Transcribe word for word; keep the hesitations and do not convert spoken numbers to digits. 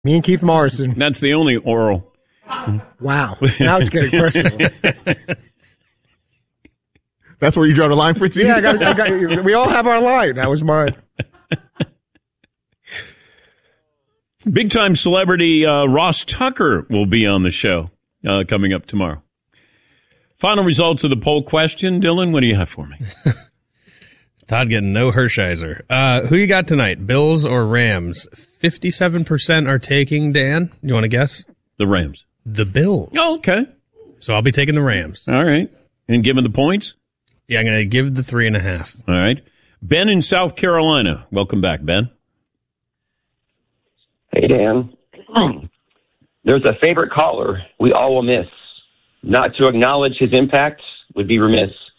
Me and Keith Morrison. That's the only oral. Wow. Now it's getting personal. That's where you draw the line, Fritzy? Yeah, I got, I got, we all have our line. That was mine. Big-time celebrity uh, Ross Tucker will be on the show uh, coming up tomorrow. Final results of the poll question. Dylan, what do you have for me? Todd getting no Hershiser. Uh, who you got tonight, Bills or Rams? fifty-seven percent are taking, Dan. You want to guess? The Rams. The Bills. Oh, okay. So I'll be taking the Rams. All right. And given the points? Yeah, I'm going to give the three and a half. All right. Ben in South Carolina. Welcome back, Ben. Hey, Dan. There's a favorite caller we all will miss. Not to acknowledge his impact would be remiss.